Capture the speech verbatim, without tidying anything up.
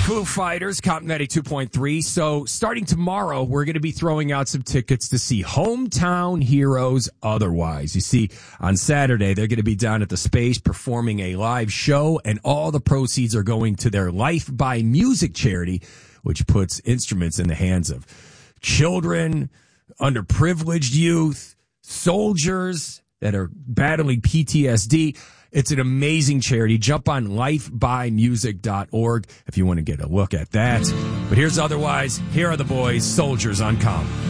Foo Fighters, Comp ninety-two point three. So starting tomorrow, we're going to be throwing out some tickets to see Hometown Heroes Otherwise. You see, on Saturday, they're going to be down at the Space performing a live show, and all the proceeds are going to their Life by Music charity, which puts instruments in the hands of children, underprivileged youth, soldiers that are battling P T S D. It's an amazing charity. Jump on life by music dot org if you want to get a look at that. But here's Otherwise. Here are the boys, Soldiers on Comp.